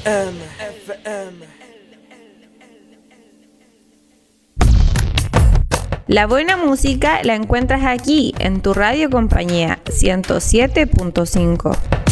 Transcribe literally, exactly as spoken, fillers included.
M, F M. La buena música la encuentras aquí, en tu radio compañía ciento siete punto cinco.